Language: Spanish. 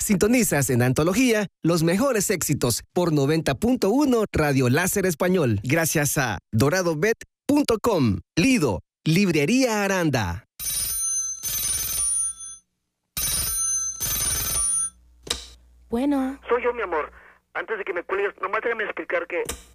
Sintonizas en Antología los mejores éxitos por 90.1 Radio Láser Español. Gracias a doradobet.com, Lido, Librería Aranda. Bueno. Soy yo, mi amor. Antes de que me cuelgues, nomás déjame explicar que